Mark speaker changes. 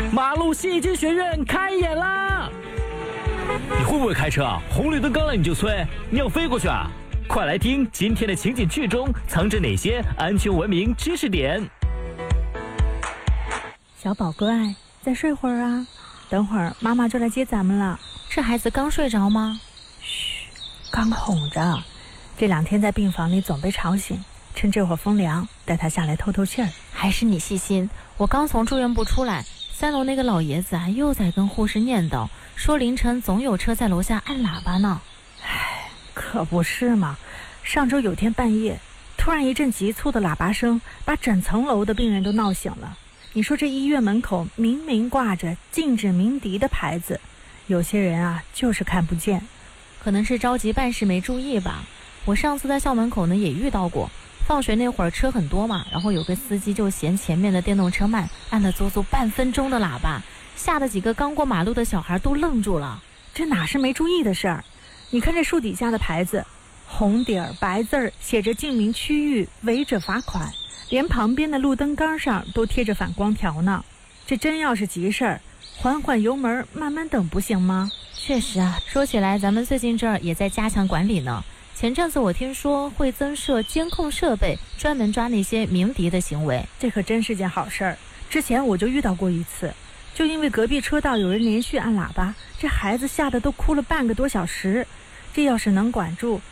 Speaker 1: 马路戏剧学院开演啦！你会不会开车啊？红绿灯刚来你就催，你要飞过去啊？快来听今天的情景剧中藏着哪些安全文明知识点。
Speaker 2: 小宝乖，再睡会儿啊，等会儿妈妈就来接咱们了。
Speaker 3: 这孩子刚睡着吗？
Speaker 2: 嘘，刚哄着。这2天在病房里总被吵醒，趁这会儿风凉，带他下来透透气儿。
Speaker 3: 还是你细心，我刚从住院部出来，3楼那个老爷子啊，又在跟护士念叨，说凌晨总有车在楼下按喇叭呢。
Speaker 2: 唉，可不是嘛，上周有天半夜，突然一阵急促的喇叭声，把整层楼的病人都闹醒了。你说这医院门口明明挂着禁止鸣笛的牌子，有些人啊就是看不见。
Speaker 3: 可能是着急办事没注意吧。我上次在校门口呢也遇到过，放学那会儿车很多嘛，然后有个司机就嫌前面的电动车慢，按了足足半分钟的喇叭，吓得几个刚过马路的小孩都愣住了。
Speaker 2: 这哪是没注意的事儿？你看这树底下的牌子，红底儿白字儿写着禁鸣区域，违者罚款，连旁边的路灯杆上都贴着反光条呢。这真要是急事儿，缓缓油门慢慢等不行吗？
Speaker 3: 确实啊，说起来咱们最近这儿也在加强管理呢。前阵子我听说会增设监控设备，专门抓那些鸣笛的行为，
Speaker 2: 这可真是件好事儿。之前我就遇到过一次，就因为隔壁车道有人连续按喇叭，这孩子吓得都哭了半个多小时。这要是能管住，